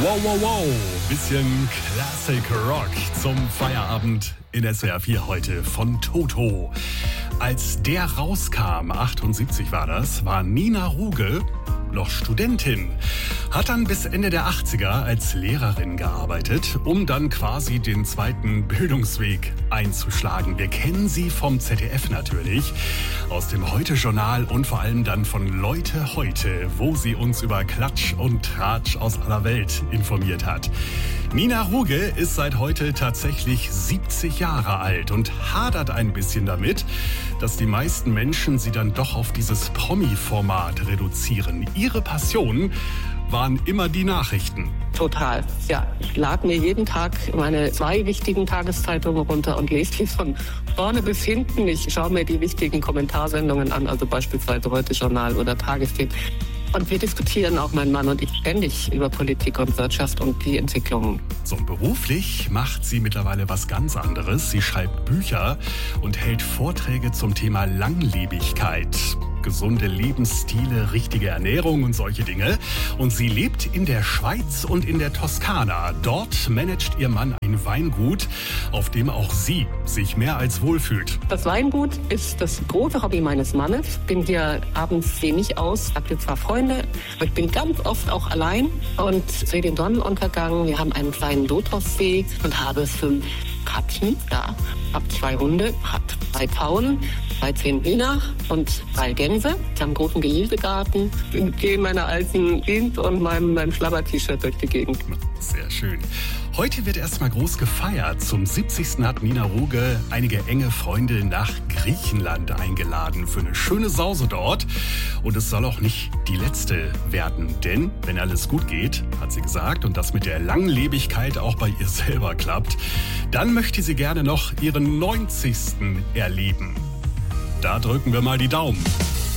Wow, wow, wow. Bisschen Classic Rock zum Feierabend in SWR 4 heute von Toto. Als der rauskam, 78 war das, war Nina Ruge noch Studentin. Hat dann bis Ende der 80er als Lehrerin gearbeitet, um dann quasi den zweiten Bildungsweg einzuschlagen. Wir kennen sie vom ZDF natürlich, aus dem Heute-Journal und vor allem dann von Leute heute, wo sie uns über Klatsch und Tratsch aus aller Welt informiert hat. Nina Ruge ist seit heute tatsächlich 70 Jahre alt und hadert ein bisschen damit, dass die meisten Menschen sie dann doch auf dieses Promi-Format reduzieren. Ihre Passion waren immer die Nachrichten. Total, ja. Ich lade mir jeden Tag meine 2 wichtigen Tageszeitungen runter und lese die von vorne bis hinten. Ich schaue mir die wichtigen Kommentarsendungen an, also beispielsweise Heute-Journal oder Tagesthemen. Und wir diskutieren, auch mein Mann und ich, ständig über Politik und Wirtschaft und die Entwicklungen. So, beruflich macht sie mittlerweile was ganz anderes. Sie schreibt Bücher und hält Vorträge zum Thema Langlebigkeit. Gesunde Lebensstile, richtige Ernährung und solche Dinge. Und sie lebt in der Schweiz und in der Toskana. Dort managt ihr Mann ein Weingut, auf dem auch sie sich mehr als wohlfühlt. Das Weingut ist das große Hobby meines Mannes. Bin hier abends wenig aus, habe zwar Freunde, aber ich bin ganz oft auch allein und sehe den Sonnenuntergang. Wir haben einen kleinen Lotossee und habe 5 Katzen, ja, habe 2 Hunde, habe 3 Pfauen, 13 Hühner und 3 Gänse. Ich habe einen großen Gemüsegarten. Ich gehe in meiner alten Jeans und meinem Schlabber-T-Shirt durch die Gegend. Sehr schön. Heute wird erstmal groß gefeiert. Zum 70. hat Nina Ruge einige enge Freunde nach Griechenland eingeladen für eine schöne Sause dort. Und es soll auch nicht die letzte werden. Denn wenn alles gut geht, hat sie gesagt, und das mit der Langlebigkeit auch bei ihr selber klappt, dann möchte sie gerne noch ihren 90. erleben. Da drücken wir mal die Daumen.